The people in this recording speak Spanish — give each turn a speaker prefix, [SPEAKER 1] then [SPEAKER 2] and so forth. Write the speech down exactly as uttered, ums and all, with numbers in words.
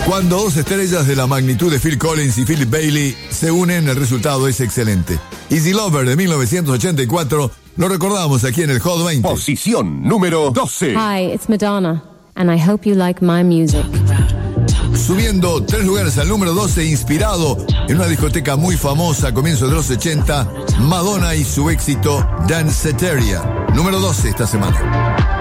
[SPEAKER 1] Cuando dos estrellas de la magnitud de Phil Collins y Philip Bailey se unen, el resultado es excelente. Easy Lover de mil novecientos ochenta y cuatro lo recordamos aquí en el Hot veinte.
[SPEAKER 2] Posición número doce.
[SPEAKER 3] Hi, it's Madonna, and I hope you like my music.
[SPEAKER 1] Subiendo tres lugares al número doce, inspirado en una discoteca muy famosa a comienzos de los ochenta, Madonna y su éxito Danceteria. Número doce esta semana.